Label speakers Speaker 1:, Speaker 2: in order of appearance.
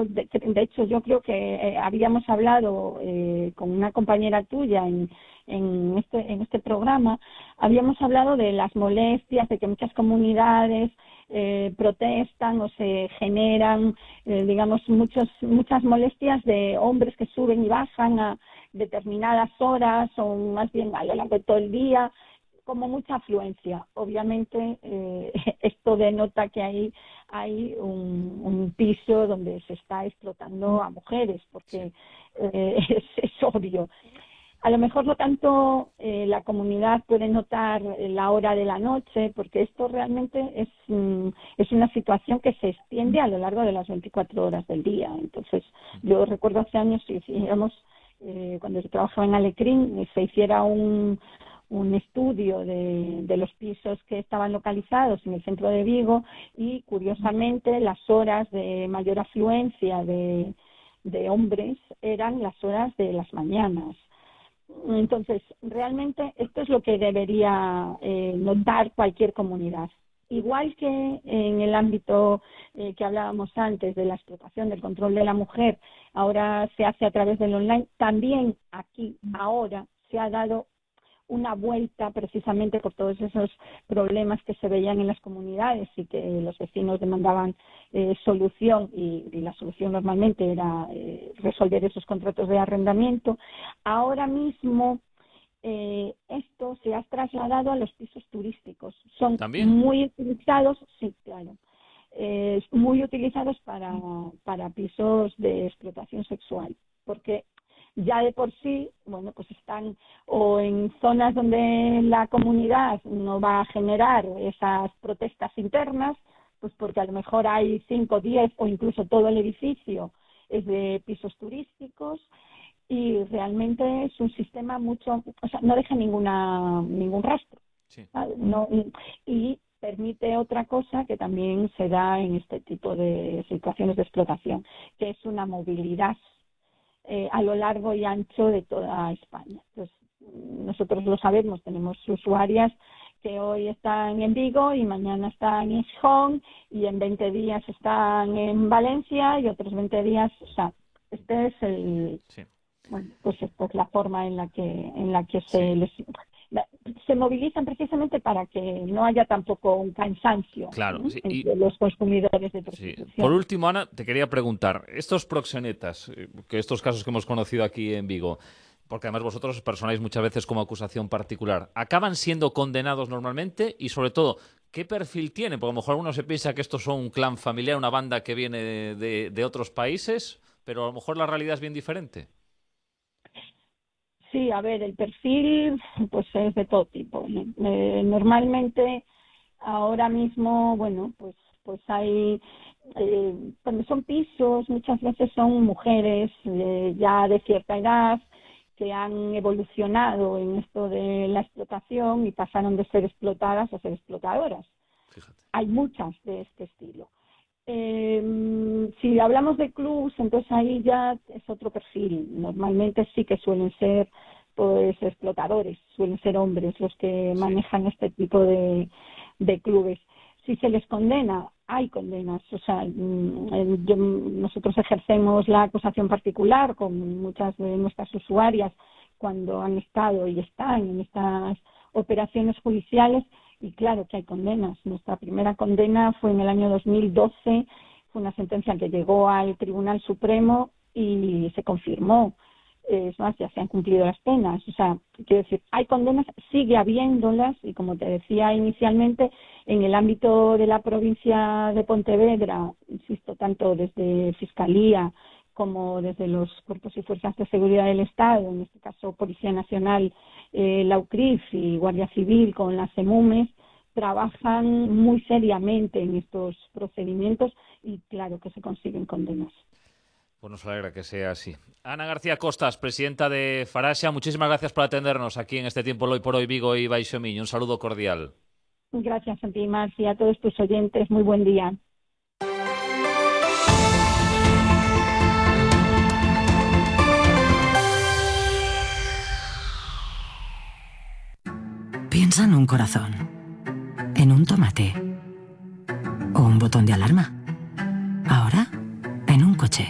Speaker 1: de hecho, yo creo que habíamos hablado con una compañera tuya en este programa, habíamos hablado de las molestias, de que muchas comunidades protestan o se generan, digamos, muchas molestias de hombres que suben y bajan a determinadas horas o más bien a lo largo de todo el día, como mucha afluencia. Obviamente esto denota que hay un piso donde se está explotando a mujeres, porque es obvio. A lo mejor no tanto la comunidad puede notar la hora de la noche, porque esto realmente es una situación que se extiende a lo largo de las 24 horas del día. Entonces, yo recuerdo hace años, si hiciéramos, cuando yo trabajaba en Alecrín, se hiciera un estudio de los pisos que estaban localizados en el centro de Vigo y, curiosamente, las horas de mayor afluencia de hombres eran las horas de las mañanas. Entonces, realmente esto es lo que debería notar cualquier comunidad. Igual que en el ámbito que hablábamos antes de la explotación, del control de la mujer, ahora se hace a través del online, también aquí, ahora, se ha dado una vuelta precisamente por todos esos problemas que se veían en las comunidades y que los vecinos demandaban solución y la solución normalmente era resolver esos contratos de arrendamiento. Ahora mismo esto se ha trasladado a los pisos turísticos. Son
Speaker 2: ¿También?
Speaker 1: muy utilizados, sí, claro, muy utilizados para pisos de explotación sexual, porque ya de por sí, bueno, pues están o en zonas donde la comunidad no va a generar esas protestas internas, pues porque a lo mejor hay 5, 10 o incluso todo el edificio es de pisos turísticos y realmente es un sistema no deja ningún rastro.
Speaker 2: Sí.
Speaker 1: No, y permite otra cosa que también se da en este tipo de situaciones de explotación, que es una movilidad a lo largo y ancho de toda España. Entonces, nosotros lo sabemos, tenemos usuarias que hoy están en Vigo y mañana están en Gijón y en 20 días están en Valencia y otros 20 días, o sea, este es bueno, pues esta es la forma en la que se movilizan precisamente para que no haya tampoco un cansancio,
Speaker 2: claro, sí.
Speaker 1: entre los consumidores de prostitución.
Speaker 2: Sí. Por último, Ana, te quería preguntar, estos proxenetas, que estos casos que hemos conocido aquí en Vigo, porque además vosotros os personáis muchas veces como acusación particular, ¿acaban siendo condenados normalmente? Y sobre todo, ¿qué perfil tienen? Porque a lo mejor uno se piensa que estos son un clan familiar, una banda que viene de otros países, pero a lo mejor la realidad es bien diferente.
Speaker 1: Sí, a ver, el perfil pues es de todo tipo. Normalmente, ahora mismo, bueno, pues hay, cuando son pisos, muchas veces son mujeres ya de cierta edad que han evolucionado en esto de la explotación y pasaron de ser explotadas a ser explotadoras.
Speaker 2: Fíjate.
Speaker 1: Hay muchas de este estilo. Si hablamos de clubs, entonces ahí ya es otro perfil. Normalmente sí que suelen ser pues explotadores, suelen ser hombres los que manejan este tipo de clubes. Si se les condena, hay condenas. O sea, nosotros ejercemos la acusación particular con muchas de nuestras usuarias cuando han estado y están en estas operaciones judiciales. Y claro que hay condenas. Nuestra primera condena fue en el año 2012, fue una sentencia que llegó al Tribunal Supremo y se confirmó. Es más, ya se han cumplido las penas. O sea, quiero decir, hay condenas, sigue habiéndolas, y como te decía inicialmente, en el ámbito de la provincia de Pontevedra, insisto, tanto desde Fiscalía como desde los cuerpos y fuerzas de seguridad del Estado, en este caso Policía Nacional, la UCRIF y Guardia Civil con las EMUMES, trabajan muy seriamente en estos procedimientos y claro que se consiguen condenas.
Speaker 2: Pues nos alegra que sea así. Ana García Costas, presidenta de Farasia, muchísimas gracias por atendernos aquí en este tiempo Hoy por Hoy Vigo y Baixo Miño. Un saludo cordial.
Speaker 1: Gracias a ti, Marcia, y a todos tus oyentes. Muy buen día.
Speaker 3: Piensa en un corazón, en un tomate o un botón de alarma. Ahora, en un coche.